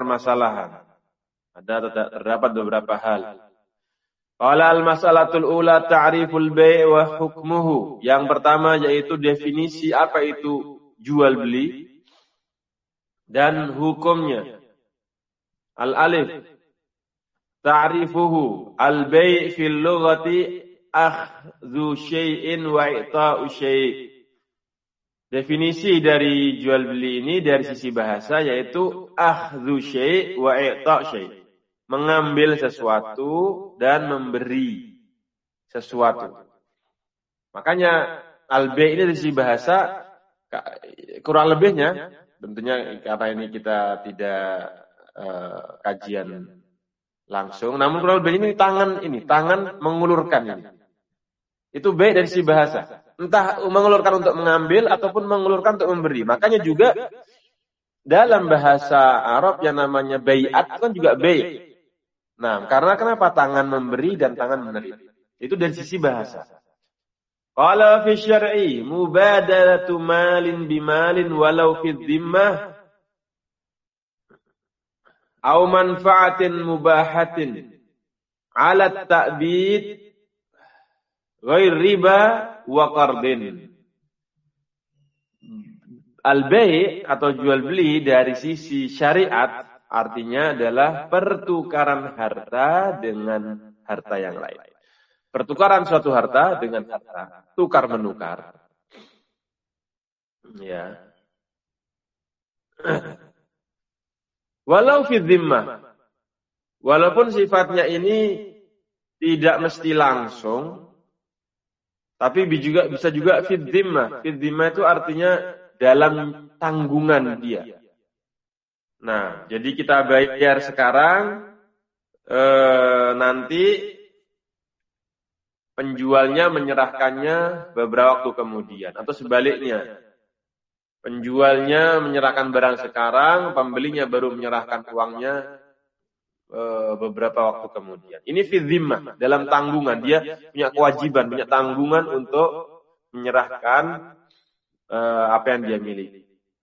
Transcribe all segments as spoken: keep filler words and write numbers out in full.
permasalahan. Ada terdapat beberapa hal. Qala al-mas'alatul ula ta'riful bai' wa hukmuhu. Yang pertama yaitu definisi apa itu jual beli dan hukumnya. Al-alif ta'rifuhu al-bai' fil lughati akhdhu syai'in wa i'ta'u syai'. Definisi dari jual beli ini dari sisi bahasa yaitu akhdhu syai' wa i'ta' syai'. Mengambil sesuatu dan memberi sesuatu. Makanya al-bai' ini dari sisi bahasa kurang lebihnya, tentunya karena ini kita tidak uh, kajian langsung, namun kurang lebihnya ini tangan ini, tangan mengulurkan ini. Itu bai' dari sisi bahasa. Entah mengulurkan untuk mengambil ataupun mengulurkan untuk memberi. Makanya juga dalam bahasa Arab yang namanya bai'at kan juga bai'. Nah, karena kenapa tangan memberi dan tangan menerima? Itu dari sisi bahasa. Qala fi syar'i mubadalatu malin bimalin walau fi dhimmah aw manfa'atin mubahatin 'ala ta'bid ghair riba wa qardin. Al-bai' atau jual beli dari sisi syariat artinya adalah pertukaran harta dengan harta yang lain. Pertukaran suatu harta dengan harta, tukar menukar. Ya. Walau fi dhimmah. Walaupun sifatnya ini tidak mesti langsung, tapi juga bisa juga fi dhimmah. Fi dhimmah itu artinya dalam tanggungan dia. Nah, jadi kita bayar sekarang, eh, nanti penjualnya menyerahkannya beberapa waktu kemudian, atau sebaliknya, penjualnya menyerahkan barang sekarang, pembelinya baru menyerahkan uangnya eh, beberapa waktu kemudian. Ini fi dhimmah, dalam tanggungan, dia punya kewajiban, punya tanggungan untuk menyerahkan eh, apa yang dia miliki.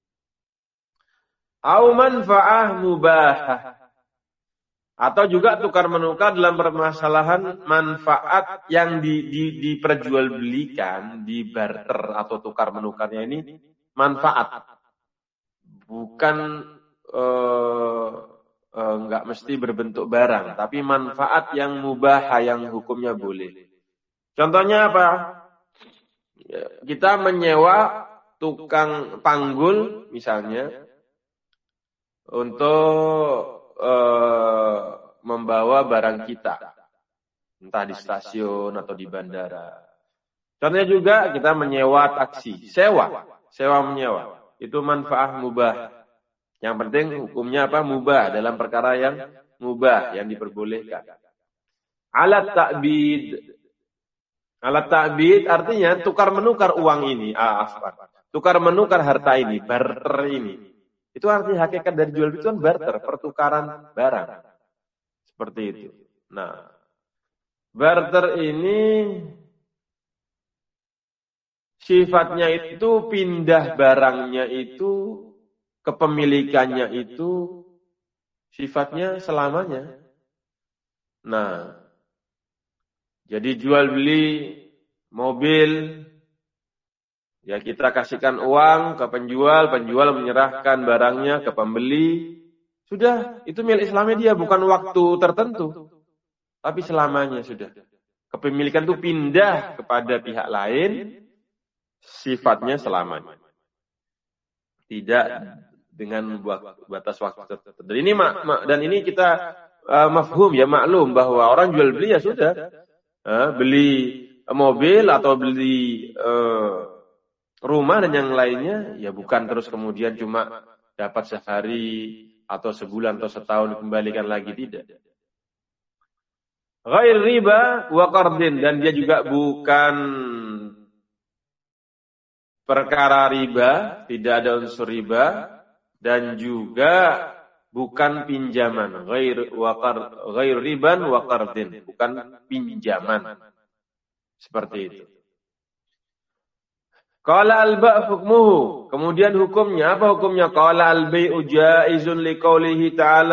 Au manfa'ah mubahah. Atau juga tukar menukar dalam permasalahan manfaat yang di, di, diperjualbelikan, di barter atau tukar menukarnya ini manfaat. Bukan eh, eh, enggak mesti berbentuk barang, tapi manfaat yang mubah, yang hukumnya boleh. Contohnya apa? Kita menyewa tukang panggul misalnya untuk uh, membawa barang kita, entah di stasiun atau di bandara. Contohnya juga kita menyewa taksi, sewa, sewa menyewa. Itu manfaat mubah. Yang penting hukumnya apa? Mubah, dalam perkara yang mubah, yang diperbolehkan. Alat ta'bid. Alat ta'bid artinya tukar menukar uang ini, ah, afwan. Tukar menukar harta ini, barter ini. Itu arti hakikat dari jual beli itu kan barter, pertukaran barang. Seperti itu. Nah, barter ini sifatnya itu pindah barangnya itu, kepemilikannya itu sifatnya selamanya. Nah, jadi jual beli mobil, ya kita kasihkan uang ke penjual, penjual menyerahkan barangnya ke pembeli. Sudah, itu milik Islamnya dia, bukan waktu tertentu. Tapi selamanya sudah. Kepemilikan itu pindah kepada pihak lain, sifatnya selamanya. Tidak dengan batas waktu tertentu. Dan ini, dan ini kita uh, mafhum ya, maklum bahwa orang jual beli ya sudah. Uh, beli mobil atau beli uh, rumah dan yang lainnya, ya bukan terus kemudian cuma dapat sehari atau sebulan atau setahun dikembalikan lagi, tidak. Ghair riba wa qardin, dan dia juga bukan perkara riba, tidak ada unsur riba, dan juga bukan pinjaman. Ghair wa qard, ghair riban wa qardin, bukan pinjaman. Seperti itu. Qala al-ba' hukmuhu. Kemudian hukumnya, apa hukumnya? Qala al-bai'u jaizun liqaulihi ta'ala